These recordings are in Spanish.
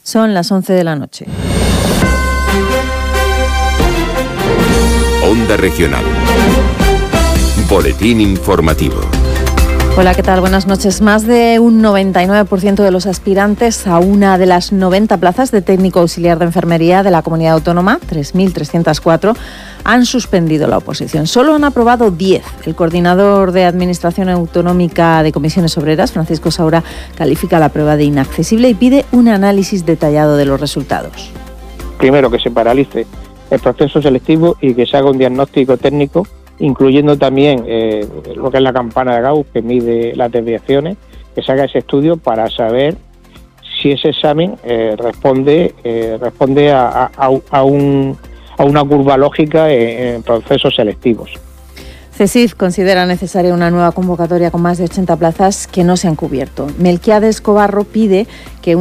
Son las 11 de la noche. Onda Regional. Boletín informativo. Hola, ¿qué tal? Buenas noches. Más de un 99% de los aspirantes a una de las 90 plazas de técnico auxiliar de enfermería de la comunidad autónoma, 3.304, han suspendido la oposición. Solo han aprobado 10. El coordinador de Administración Autonómica de Comisiones Obreras, Francisco Saura, califica la prueba de inaccesible y pide un análisis detallado de los resultados. Primero, que se paralice el proceso selectivo y que se haga un diagnóstico técnico, incluyendo también lo que es la campana de Gauss, que mide las desviaciones, que se haga ese estudio para saber si ese examen responde a una curva lógica en procesos selectivos. CESIF considera necesaria una nueva convocatoria con más de 80 plazas que no se han cubierto. Melquiades Cobarro pide que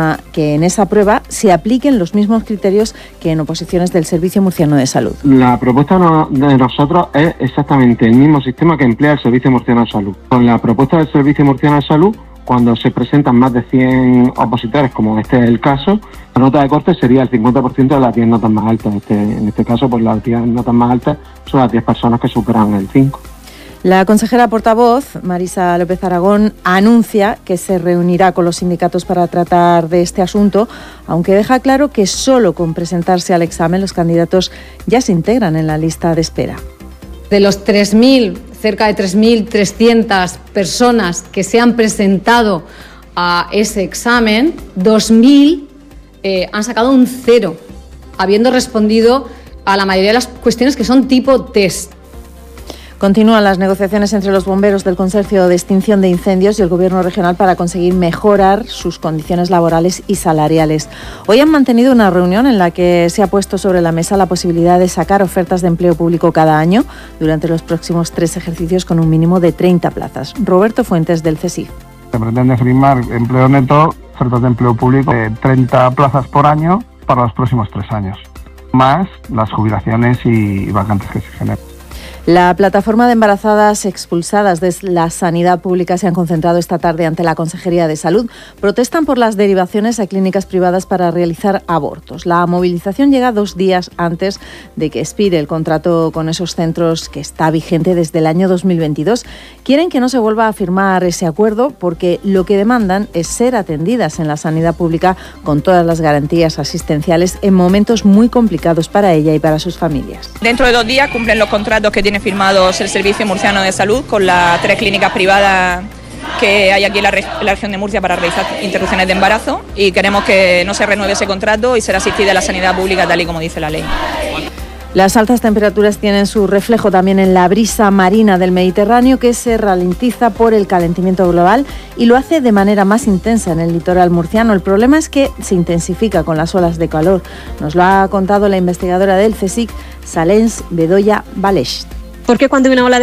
en esa prueba se apliquen los mismos criterios que en oposiciones del Servicio Murciano de Salud. La propuesta de nosotros es exactamente el mismo sistema que emplea el Servicio Murciano de Salud. Con la propuesta del Servicio Murciano de Salud, cuando se presentan más de 100 opositores, como este es el caso, la nota de corte sería el 50% de las 10 notas más altas. En este caso, pues las 10 notas más altas son las 10 personas que superan el 5. La consejera portavoz, Marisa López Aragón, anuncia que se reunirá con los sindicatos para tratar de este asunto, aunque deja claro que solo con presentarse al examen los candidatos ya se integran en la lista de espera. De los 3.000, cerca de 3.300 personas que se han presentado a ese examen, 2.000 han sacado un 0, habiendo respondido a la mayoría de las cuestiones que son tipo test. Continúan las negociaciones entre los bomberos del Consorcio de Extinción de Incendios y el Gobierno regional para conseguir mejorar sus condiciones laborales y salariales. Hoy han mantenido una reunión en la que se ha puesto sobre la mesa la posibilidad de sacar ofertas de empleo público cada año durante los próximos 3 ejercicios con un mínimo de 30 plazas. Roberto Fuentes, del CESIF. Se pretende firmar empleo neto, ofertas de empleo público de 30 plazas por año para los próximos 3 años, más las jubilaciones y vacantes que se generan. La plataforma de embarazadas expulsadas de la sanidad pública se han concentrado esta tarde ante la Consejería de Salud. Protestan por las derivaciones a clínicas privadas para realizar abortos. La movilización llega 2 días antes de que expire el contrato con esos centros, que está vigente desde el año 2022. Quieren que no se vuelva a firmar ese acuerdo porque lo que demandan es ser atendidas en la sanidad pública con todas las garantías asistenciales en momentos muy complicados para ella y para sus familias. Dentro de 2 días cumplen los contratos que tiene firmados el Servicio Murciano de Salud con las 3 clínicas privadas que hay aquí en la región de Murcia para realizar interrupciones de embarazo, y queremos que no se renueve ese contrato y ser asistida a la sanidad pública tal y como dice la ley. Las altas temperaturas tienen su reflejo también en la brisa marina del Mediterráneo, que se ralentiza por el calentamiento global y lo hace de manera más intensa en el litoral murciano. El problema es que se intensifica con las olas de calor. Nos lo ha contado la investigadora del CSIC, Salens Bedoya Valeix. Porque cuando hay una ola de